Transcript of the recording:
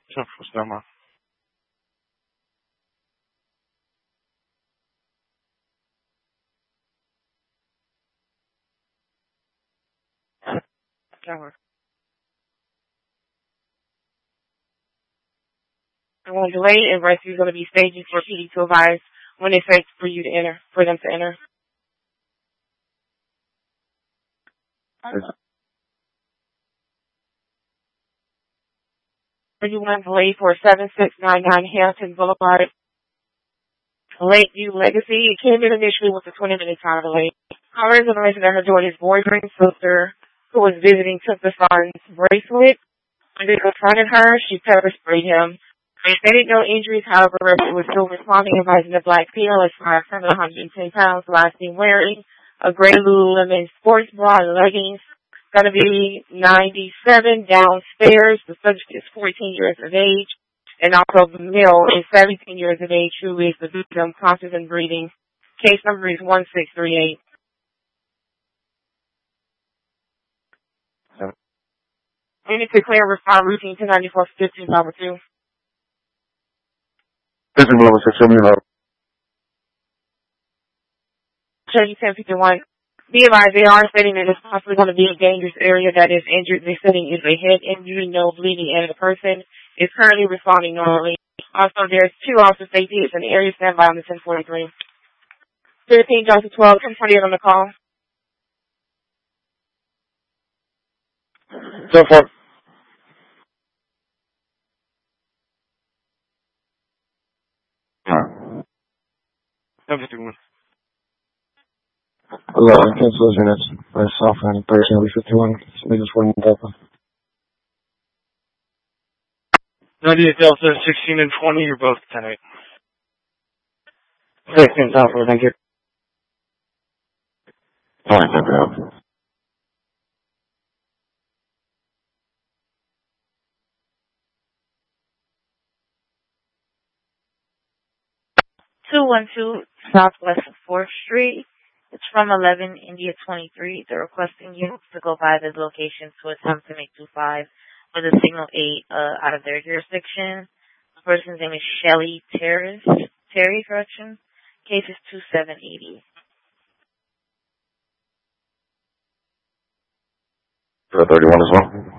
Sure, what's that, man? Sure. I want to delay and rest is going to be staging for PD to advise when it's safe for you to enter, for them to enter. You want to delay for 7699 Hampton Boulevard, Lakeview Legacy. It came in initially with a 20-minute time delay. However, the reason that her daughter's boyfriend, sister, who was visiting, took the son's bracelet. When they confronted her, she pepper sprayed him. They stated no injuries, however, it was still responding, advising the black fearless 110 pounds, last seen wearing a gray Lululemon sports bra and leggings. Going to be 97 downstairs. The subject is 14 years of age. And also the male is 17 years of age, who is the victim, conscious and breathing. Case number is 1638. We need to clear respond routine to 9415 number 2. This is level 6, let me know. Show you 1051. Be advised, they are stating that it's possibly going to be a dangerous area that is injured. They're stating is a head injury, no bleeding, and the person is currently responding normally. Also, there's 2 officer safety. It's an area standby on the 1043. 15 Johnson 12, 1048 on the call. So far. Everything. Hello, cancel those units. South and 1351. Just one Delta. 98 Delta, 16 and 20, you're both 10-8. 16 Delta, thank you. Alright, thank you. Southwest 4th Street. It's from 11 India 23. They're requesting units to go by the location to attempt to make 25 with a signal 8 out of their jurisdiction. The person's name is Shelly Terry, correction. Case is 2780. 31 as well.